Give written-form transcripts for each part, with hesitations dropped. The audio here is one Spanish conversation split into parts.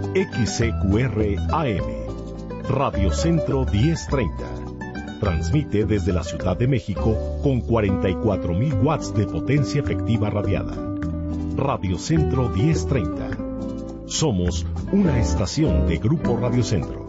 XCQR AM, Radio Centro 1030. Transmite desde la Ciudad de México con 44.000 watts de potencia efectiva radiada. Radio Centro 1030. Somos una estación de Grupo Radio Centro.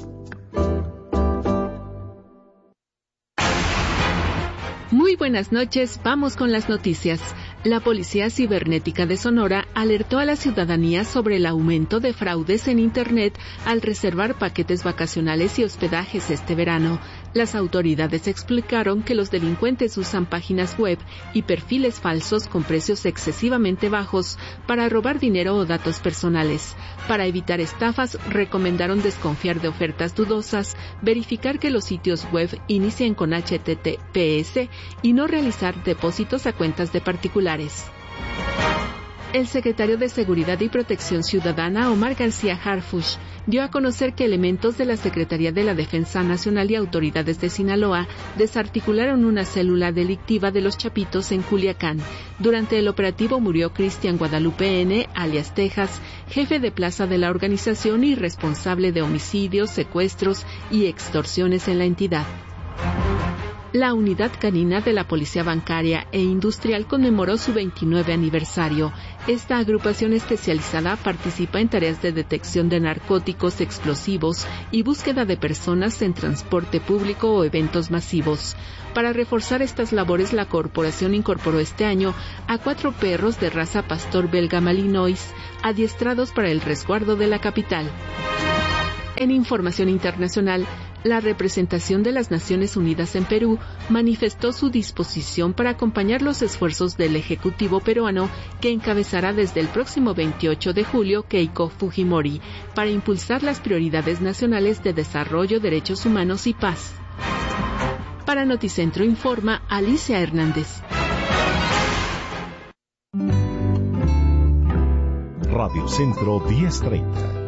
Muy buenas noches, vamos con las noticias. La Policía Cibernética de Sonora alertó a la ciudadanía sobre el aumento de fraudes en Internet al reservar paquetes vacacionales y hospedajes este verano. Las autoridades explicaron que los delincuentes usan páginas web y perfiles falsos con precios excesivamente bajos para robar dinero o datos personales. Para evitar estafas, recomendaron desconfiar de ofertas dudosas, verificar que los sitios web inicien con HTTPS y no realizar depósitos a cuentas de particulares. El secretario de Seguridad y Protección Ciudadana, Omar García Harfuch, dio a conocer que elementos de la Secretaría de la Defensa Nacional y autoridades de Sinaloa desarticularon una célula delictiva de los Chapitos en Culiacán. Durante el operativo murió Cristian Guadalupe N., alias Texas, jefe de plaza de la organización y responsable de homicidios, secuestros y extorsiones en la entidad. La unidad canina de la Policía Bancaria e Industrial conmemoró su 29 aniversario. Esta agrupación especializada participa en tareas de detección de narcóticos, explosivos y búsqueda de personas en transporte público o eventos masivos. Para reforzar estas labores, la corporación incorporó este año a 4 perros de raza pastor belga malinois, adiestrados para el resguardo de la capital. En información internacional, la representación de las Naciones Unidas en Perú manifestó su disposición para acompañar los esfuerzos del Ejecutivo peruano que encabezará desde el próximo 28 de julio Keiko Fujimori para impulsar las prioridades nacionales de desarrollo, derechos humanos y paz. Para Noticentro informa Alicia Hernández. Radio Centro 1030.